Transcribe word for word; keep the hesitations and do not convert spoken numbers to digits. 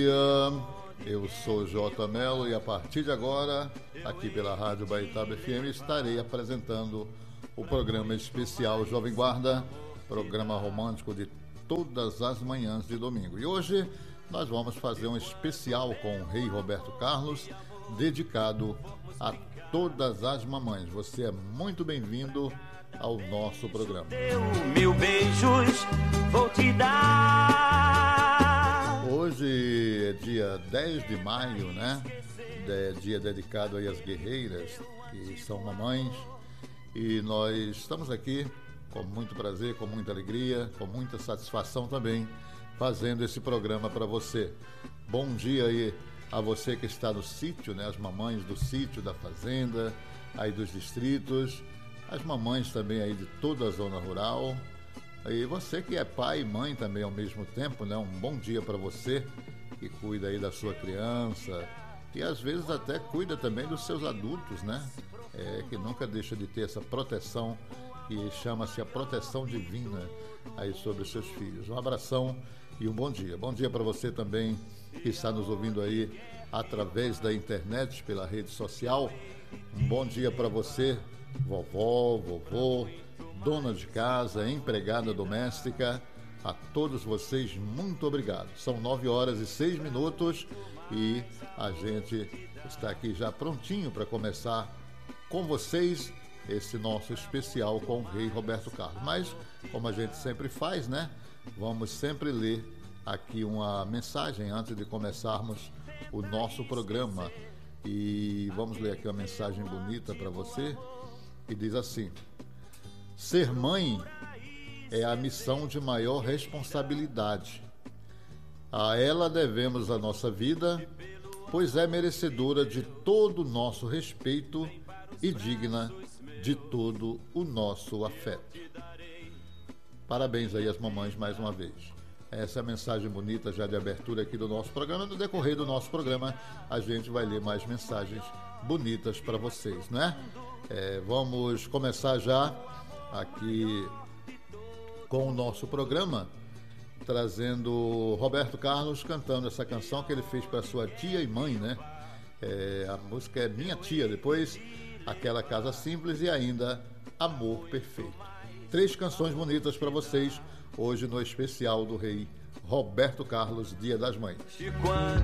Eu sou J. Melo e a partir de agora, aqui pela Rádio Baitaba F M, estarei apresentando o programa especial Jovem Guarda, programa romântico de todas as manhãs de domingo. E hoje nós vamos fazer um especial com o Rei Roberto Carlos, dedicado a todas as mamães. Você é muito bem-vindo ao nosso programa. Mil beijos vou te dar. Hoje é dia dez de maio, né? É dia dedicado aí às guerreiras, que são mamães. E nós estamos aqui com muito prazer, com muita alegria, com muita satisfação também, fazendo esse programa para você. Bom dia aí a você que está no sítio, né? As mamães do sítio, da fazenda, aí dos distritos, as mamães também aí de toda a zona rural. E você que é pai e mãe também ao mesmo tempo, né? Um bom dia para você que cuida aí da sua criança e às vezes até cuida também dos seus adultos, né? É, que nunca deixa de ter essa proteção que chama-se a proteção divina aí sobre os seus filhos. Um abração e um bom dia. Bom dia para você também que está nos ouvindo aí através da internet, pela rede social. Um bom dia para você, vovó, vovô, dona de casa, empregada doméstica. A todos vocês, muito obrigado. São nove horas e seis minutos e a gente está aqui já prontinho para começar com vocês esse nosso especial com o Rei Roberto Carlos. Mas, como a gente sempre faz, né? Vamos sempre ler aqui uma mensagem antes de começarmos o nosso programa. E vamos ler aqui uma mensagem bonita para você, que diz assim: ser mãe é a missão de maior responsabilidade. A ela devemos a nossa vida, pois é merecedora de todo o nosso respeito e digna de todo o nosso afeto. Parabéns aí às mamães mais uma vez. Essa é a mensagem bonita já de abertura aqui do nosso programa. No decorrer do nosso programa, a gente vai ler mais mensagens bonitas para vocês, né? É, vamos começar já aqui com o nosso programa, trazendo Roberto Carlos cantando essa canção que ele fez para sua tia e mãe, né? É, a música é Minha Tia, depois Aquela Casa Simples e ainda Amor Perfeito. Três canções bonitas para vocês hoje no especial do Rei Roberto Carlos, Dia das Mães.